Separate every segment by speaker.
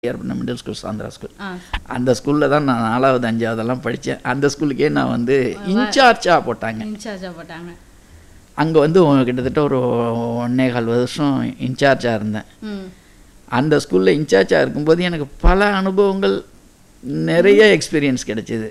Speaker 1: ஏற்பட்ட middle school Sandra school. அந்த ஸ்கூலில் தான் நான் 4வது 5வதெல்லாம் படித்தேன். அந்த ஸ்கூலுக்கே நான் வந்து இன்சார்ஜாக போட்டாங்க. அங்கே வந்து கிட்டத்தட்ட ஒரு 1.25 வருஷம் இன்சார்ஜாக இருந்தேன். அந்த ஸ்கூலில் இன்சார்ஜாக இருக்கும்போது எனக்கு பல அனுபவங்கள், நிறைய எக்ஸ்பீரியன்ஸ் கிடைச்சிது.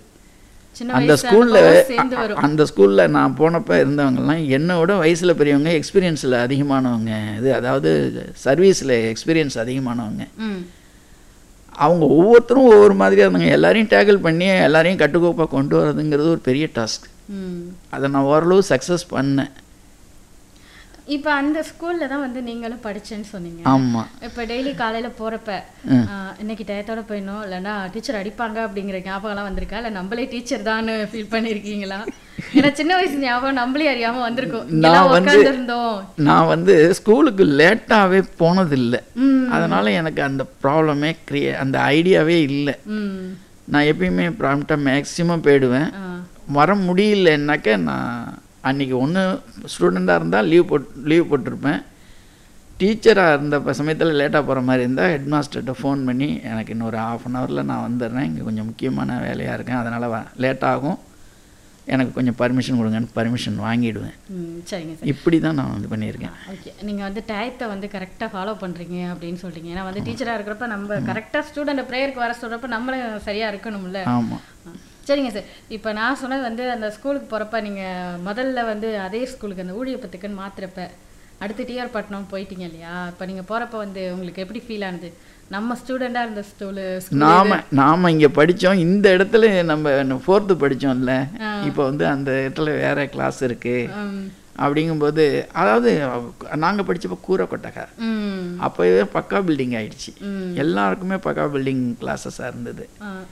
Speaker 1: அந்த ஸ்கூலில் நான் போனப்போ இருந்தவங்கலாம் என்னோட வயசில் பெரியவங்க, எக்ஸ்பீரியன்ஸில் அதிகமானவங்க, அதாவது சர்வீஸில் எக்ஸ்பீரியன்ஸ் அதிகமானவங்க. அவங்க ஒவ்வொருத்தரும் ஒவ்வொரு மாதிரியாக இருந்தாங்க. எல்லாரையும் டேக்கிள் பண்ணி எல்லாரையும் கட்டுக்கோப்பாக கொண்டு வரதுங்கிறது ஒரு பெரிய டாஸ்க். அதை நான் ஓரளவு சக்ஸஸ் பண்ணேன்.
Speaker 2: இப்போ அந்த ஸ்கூலில் தான் வந்து நீங்களும் படித்தேன்னு சொன்னீங்க.
Speaker 1: ஆமாம்.
Speaker 2: இப்போ டெய்லி காலையில் போகிறப்ப இன்னைக்கு டயத்தோட போயிடணும், இல்லைன்னா டீச்சர் அடிப்பாங்க அப்படிங்கிற ஞாபகம்லாம் வந்திருக்கா? இல்லை நம்மளே டீச்சர் தான் ஃபீல் பண்ணியிருக்கீங்களா? ஏன்னா சின்ன வயசு ஞாபகம் நம்மளே அறியாமல் வந்திருக்கும்.
Speaker 1: நான் வந்து ஸ்கூலுக்கு லேட்டாகவே போனதில்லை. அதனால் எனக்கு அந்த ப்ராப்ளமே அந்த ஐடியாவே இல்லை. நான் எப்பயுமே ப்ராம்ப்டாக மேக்ஸிமம் போயிடுவேன். வர முடியலன்னாக்க நான் அன்றைக்கி ஒன்று ஸ்டூடெண்ட்டாக இருந்தால் லீவ் போட்டிருப்பேன். டீச்சராக இருந்த சமயத்தில் லேட்டாக போகிற மாதிரி இருந்தால் ஹெட் மாஸ்டர்கிட்ட ஃபோன் பண்ணி எனக்கு இன்னொரு 1/2 ஹவரில் நான் வந்துடுறேன், இங்கே கொஞ்சம் முக்கியமான வேலையாக இருக்கேன், அதனால் லேட்டாகும், எனக்கு கொஞ்சம் பர்மிஷன் கொடுங்கன்னு பர்மிஷன் வாங்கிடுவேன்.
Speaker 2: சரிங்க சார்.
Speaker 1: இப்படி தான் நான் வந்து பண்ணியிருக்கேன்.
Speaker 2: ஓகே, நீங்கள் வந்து டயத்தை வந்து கரெக்டாக ஃபாலோ பண்ணுறீங்க அப்படின்னு சொல்கிறீங்க. ஏன்னா வந்து டீச்சராக இருக்கிறப்ப நம்ம கரெக்டாக ஸ்டூடெண்ட்டை ப்ரேயருக்கு வர சொல்கிறப்ப நம்மளும் சரியாக இருக்கணும்ல.
Speaker 1: ஆமாம்.
Speaker 2: சரிங்க சார். இப்போ நான் சொன்னது வந்து அந்த ஸ்கூலுக்கு போகிறப்ப நீங்கள் முதல்ல வந்து அதே ஸ்கூலுக்கு அந்த ஊழியப்பத்துக்குன்னு மாற்றுறப்ப அடுத்து டிஆர் பட்னம் போயிட்டீங்க இல்லையா? இப்போ நீங்கள் போகிறப்ப வந்து உங்களுக்கு எப்படி ஃபீல் ஆனது? நம்ம ஸ்டூடெண்ட்டாக இருந்த
Speaker 1: நாம் இங்கே படித்தோம், இந்த இடத்துல நம்ம 4th படித்தோம்ல, இப்போ வந்து அந்த இடத்துல வேற கிளாஸ் இருக்குது அப்படிங்கும்போது, அதாவது நாங்கள் படித்தப்போ கூரை கொட்டகை, அப்போவே பக்கா பில்டிங் ஆயிடுச்சு. எல்லாருக்குமே பக்கா பில்டிங் கிளாஸஸாக இருந்தது.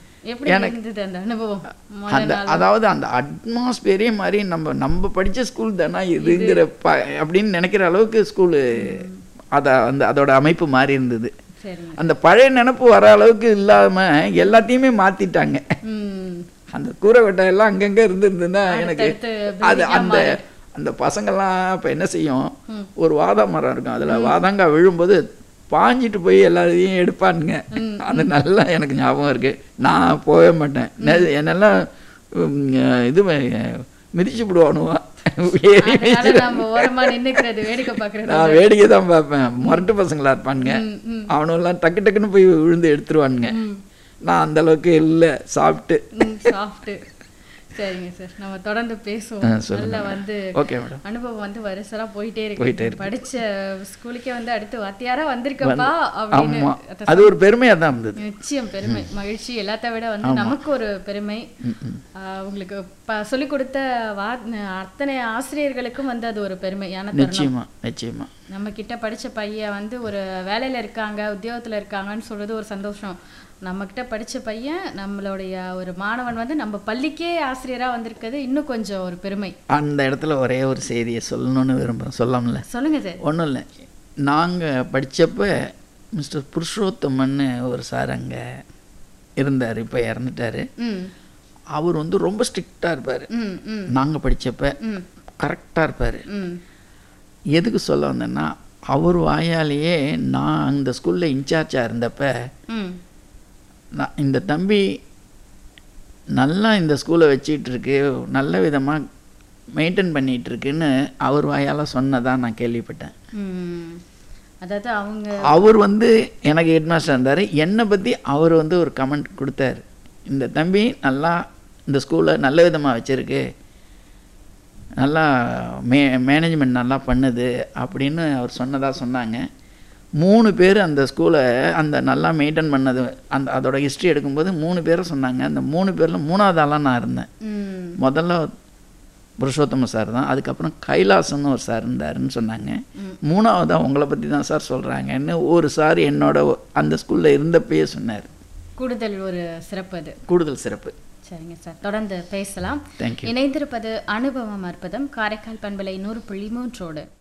Speaker 1: அதாவது அந்த அட்மாஸ்பியரே மாதிரி நம்ம படித்த ஸ்கூல் தானே இதுங்கிற அப்படின்னு நினைக்கிற அளவுக்கு ஸ்கூலு அதோட அமைப்பு மாறி இருந்தது. அந்த பழைய நினப்பு வர அளவுக்கு இல்லாமல் எல்லாத்தையுமே மாற்றிட்டாங்க. அந்த கூரை கொட்டையெல்லாம் அங்கங்கே இருந்துருந்துன்னா எனக்கு அது அந்த பசங்கள்லாம் இப்போ என்ன செய்யும், ஒரு வாதா மரம் இருக்கும், அதில் வாதாங்காய் விழும்போது பாஞ்சிட்டு போய் எல்லாரையும் எடுப்பானுங்க. அது நல்லா எனக்கு ஞாபகம் இருக்குது. நான் போகவே மாட்டேன். என்னெல்லாம் இது மிதிச்சு விடுவானுவா, நான் வேடிக்கை தான் பார்ப்பேன். முரட்டு பசங்களா இருப்பானுங்க, அவனெல்லாம் டக்கு டக்குன்னு போய் விழுந்து எடுத்துருவானுங்க. நான் அந்த அளவுக்கு இல்லை, சாப்பிட்டு.
Speaker 2: சரிங்க சார், நம்ம தொடர்ந்து பேசுவோம். நல்லா வந்து அனுபவம் வந்து வருஷம் போயிட்டே இருக்கு. படிச்ச ஸ்கூலுக்கே வந்து அடுத்து வாத்தியாரா வந்திருக்கப்பா அப்படின்னு
Speaker 1: அது ஒரு பெருமையா தான் இருந்தது.
Speaker 2: நிச்சயம் பெருமை, மகிழ்ச்சி. எல்லாத்த விட வந்து நமக்கு ஒரு பெருமை. உங்களுக்கு சொல்லிக் கொடுத்த அத்தனை ஆசிரியர்களுக்கும் வந்து அது ஒரு பெருமை.
Speaker 1: நிச்சயமா
Speaker 2: நம்ம கிட்ட படிச்ச பையன் வந்து ஒரு வேலையில இருக்காங்க, உத்தியோகத்துல இருக்காங்கன்னு சொல்றது ஒரு சந்தோஷம். நம்மக்கிட்ட படித்த பையன், நம்மளுடைய ஒரு மாணவன் வந்து நம்ம பள்ளிக்கே ஆசிரியராக வந்திருக்கிறது இன்னும் கொஞ்சம் ஒரு பெருமை.
Speaker 1: அந்த இடத்துல ஒரே ஒரு செய்தியை சொல்லணும்னு விரும்புகிறேன். சொல்லாமல?
Speaker 2: சொல்லுங்கள் சார்.
Speaker 1: ஒன்றும் இல்லை, நாங்கள் படித்தப்போ மிஸ்டர் புருஷோத்தமன்னு ஒரு சார் அங்கே இருந்தார், இப்போ இறந்துட்டார். அவர் வந்து ரொம்ப ஸ்ட்ரிக்டாக இருப்பார். நாங்கள் படித்தப்ப கரெக்டாக இருப்பார். எதுக்கு சொல்ல வந்தேன்னா, அவர் வாயாலேயே நான் அந்த ஸ்கூலில் இன்சார்ஜாக இருந்தப்ப நான் இந்த தம்பி நல்லா இந்த ஸ்கூலை வச்சிட்டு இருக்கு, நல்ல விதமாக மெயின்டைன் பண்ணிகிட்டு இருக்குன்னு அவர் வாயால் சொன்னதான் நான் கேள்விப்பட்டேன்.
Speaker 2: அதாவது
Speaker 1: அவர் வந்து எனக்கு ஹெட் மாஸ்டர் இருந்தார், என்னை பற்றி அவர் வந்து ஒரு கமெண்ட் கொடுத்தாரு, இந்த தம்பி நல்லா இந்த ஸ்கூலை நல்ல விதமாக வச்சுருக்கு, நல்லா மேனேஜ்மெண்ட் நல்லா பண்ணுது அப்படின்னு அவர் சொன்னதாக சொன்னாங்க. 3 பேர் அந்த ஸ்கூலை அந்த நல்லா மெயின்டைன் பண்ணது, அதோட ஹிஸ்ட்ரி எடுக்கும்போது 3 பேரை சொன்னாங்க. அந்த 3 பேரில் 3வது ஆளாக நான் இருந்தேன். முதல்ல புருஷோத்தம சார் தான், அதுக்கப்புறம் கைலாசன்னு ஒரு சார் இருந்தாருன்னு சொன்னாங்க. 3வதாக உங்களை பற்றி தான் சார் சொல்கிறாங்கன்னு ஒரு சார் என்னோட அந்த ஸ்கூலில் இருந்தப்பயே சொன்னார். கூடுதல் சிறப்பு.
Speaker 2: சரிங்க சார், தொடர்ந்து பேசலாம். இணைந்திருப்பது அனுபவம் அற்புதம், காரைக்கால் பண்பலை 100.3.